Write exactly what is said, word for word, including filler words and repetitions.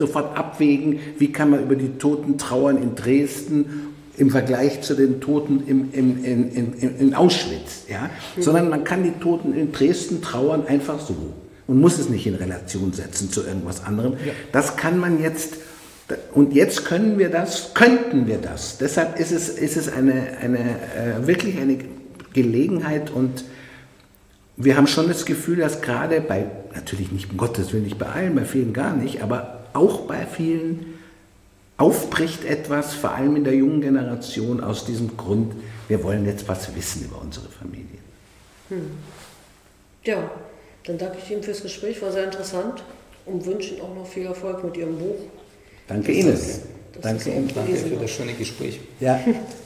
sofort abwägen, wie kann man über die Toten trauern in Dresden im Vergleich zu den Toten im, im, in, in, in Auschwitz. Ja? Mhm. Sondern man kann die Toten in Dresden trauern einfach so und muss es nicht in Relation setzen zu irgendwas anderem. Ja. Das kann man jetzt, und jetzt können wir das, könnten wir das. Deshalb ist es, ist es eine, eine, äh, wirklich eine Gelegenheit, und wir haben schon das Gefühl, dass gerade bei, natürlich nicht, um Gottes Willen nicht bei allen, bei vielen gar nicht, aber auch bei vielen aufbricht etwas, vor allem in der jungen Generation, aus diesem Grund, wir wollen jetzt was wissen über unsere Familien. Hm. Ja, dann danke ich Ihnen fürs Gespräch, war sehr interessant und wünsche Ihnen auch noch viel Erfolg mit Ihrem Buch. Danke Ihnen. Das, das danke Ihnen. Danke für das schöne Gespräch. Ja.